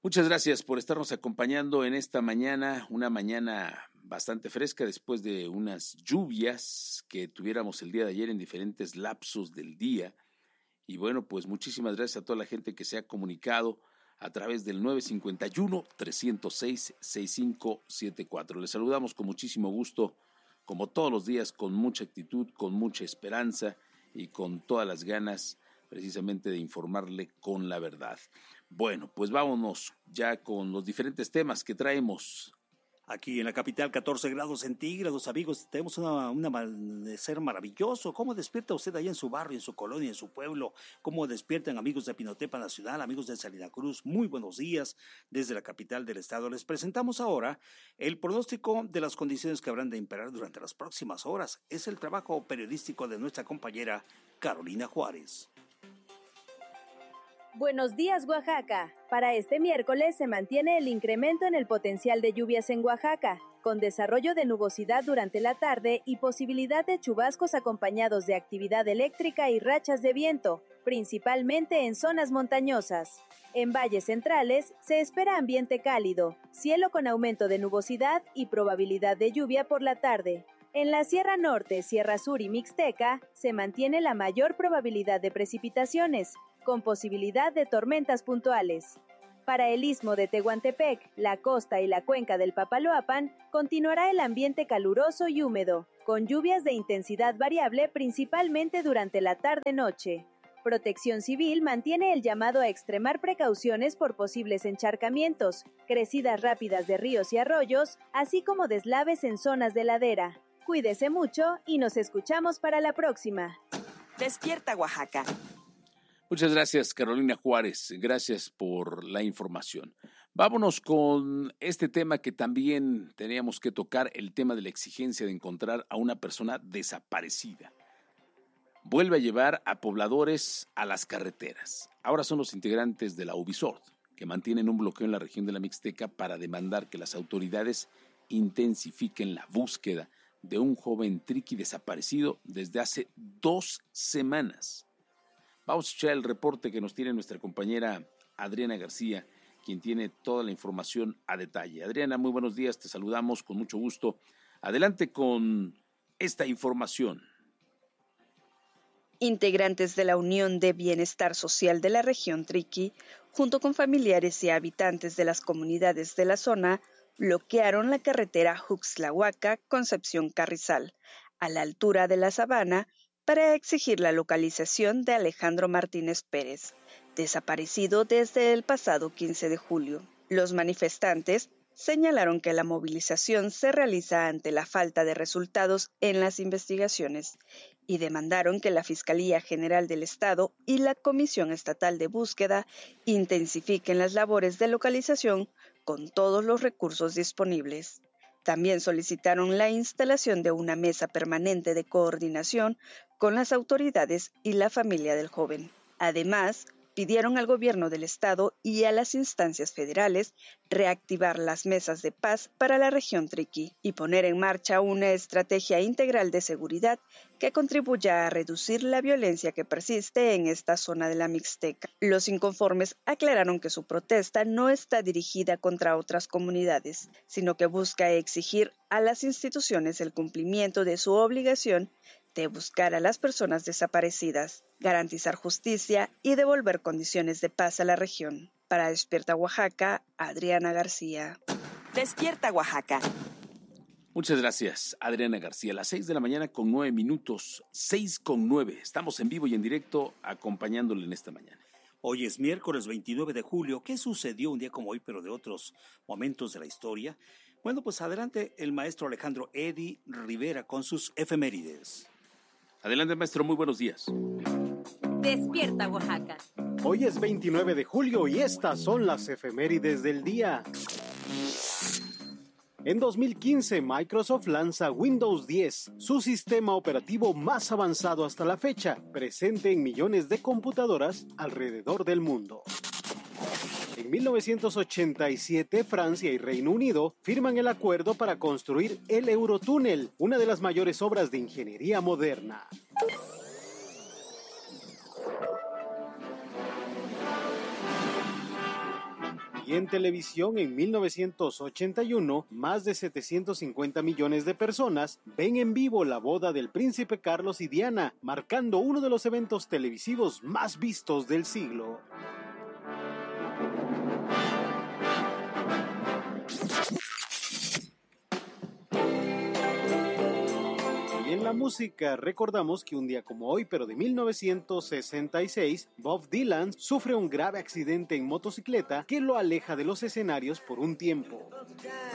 Muchas gracias por estarnos acompañando en esta mañana, una mañana bastante fresca después de unas lluvias que tuviéramos el día de ayer en diferentes lapsos del día. Y bueno, pues muchísimas gracias a toda la gente que se ha comunicado a través del 951-306-6574. Les saludamos con muchísimo gusto, como todos los días, con mucha actitud, con mucha esperanza y con todas las ganas precisamente de informarle con la verdad. Bueno, pues vámonos ya con los diferentes temas que traemos. Aquí en la capital, 14 grados centígrados, amigos, tenemos un amanecer maravilloso. ¿Cómo despierta usted ahí en su barrio, en su colonia, en su pueblo? ¿Cómo despiertan amigos de Pinotepa Nacional, amigos de Salina Cruz? Muy buenos días desde la capital del estado. Les presentamos ahora el pronóstico de las condiciones que habrán de imperar durante las próximas horas. Es el trabajo periodístico de nuestra compañera Carolina Juárez. Buenos días, Oaxaca. Para este miércoles se mantiene el incremento en el potencial de lluvias en Oaxaca, con desarrollo de nubosidad durante la tarde y posibilidad de chubascos acompañados de actividad eléctrica y rachas de viento, principalmente en zonas montañosas. En valles centrales se espera ambiente cálido, cielo con aumento de nubosidad y probabilidad de lluvia por la tarde. En la Sierra Norte, Sierra Sur y Mixteca se mantiene la mayor probabilidad de precipitaciones, con posibilidad de tormentas puntuales. Para el istmo de Tehuantepec, la costa y la cuenca del Papaloapan, continuará el ambiente caluroso y húmedo, con lluvias de intensidad variable principalmente durante la tarde-noche. Protección Civil mantiene el llamado a extremar precauciones por posibles encharcamientos, crecidas rápidas de ríos y arroyos, así como deslaves en zonas de ladera. Cuídese mucho y nos escuchamos para la próxima. Despierta, Oaxaca. Muchas gracias, Carolina Juárez. Gracias por la información. Vámonos con este tema que también teníamos que tocar, el tema de la exigencia de encontrar a una persona desaparecida. Vuelve a llevar a pobladores a las carreteras. Ahora son los integrantes de la Ubisoft, que mantienen un bloqueo en la región de la Mixteca para demandar que las autoridades intensifiquen la búsqueda de un joven triqui desaparecido desde hace 2 semanas. Vamos a escuchar el reporte que nos tiene nuestra compañera Adriana García, quien tiene toda la información a detalle. Adriana, muy buenos días, te saludamos con mucho gusto. Adelante con esta información. Integrantes de la Unión de Bienestar Social de la región Triqui, junto con familiares y habitantes de las comunidades de la zona, bloquearon la carretera Juxtlahuaca-Concepción-Carrizal, a la altura de la Sabana, para exigir la localización de Alejandro Martínez Pérez, desaparecido desde el pasado 15 de julio. Los manifestantes señalaron que la movilización se realiza ante la falta de resultados en las investigaciones y demandaron que la Fiscalía General del Estado y la Comisión Estatal de Búsqueda intensifiquen las labores de localización con todos los recursos disponibles. También solicitaron la instalación de una mesa permanente de coordinación con las autoridades y la familia del joven. Además, pidieron al gobierno del estado y a las instancias federales reactivar las mesas de paz para la región Triqui y poner en marcha una estrategia integral de seguridad que contribuya a reducir la violencia que persiste en esta zona de la Mixteca. Los inconformes aclararon que su protesta no está dirigida contra otras comunidades, sino que busca exigir a las instituciones el cumplimiento de su obligación de buscar a las personas desaparecidas, garantizar justicia y devolver condiciones de paz a la región. Para Despierta Oaxaca, Adriana García. Despierta, Oaxaca. Muchas gracias, Adriana García. Las 6 de la mañana con 9 minutos, 6:09. Estamos en vivo y en directo acompañándole en esta mañana. Hoy es miércoles 29 de julio. ¿Qué sucedió un día como hoy, pero de otros momentos de la historia? Bueno, pues adelante el maestro Alejandro Eddy Rivera con sus efemérides. Adelante, maestro, muy buenos días. Despierta, Oaxaca. Hoy es 29 de julio y estas son las efemérides del día. En 2015, Microsoft lanza Windows 10, su sistema operativo más avanzado hasta la fecha, presente en millones de computadoras alrededor del mundo. En 1987, Francia y Reino Unido firman el acuerdo para construir el Eurotúnel, una de las mayores obras de ingeniería moderna. Y en televisión, en 1981, más de 750 millones de personas ven en vivo la boda del príncipe Carlos y Diana, marcando uno de los eventos televisivos más vistos del siglo. Y en la música, recordamos que un día como hoy, pero de 1966, Bob Dylan sufre un grave accidente en motocicleta que lo aleja de los escenarios por un tiempo.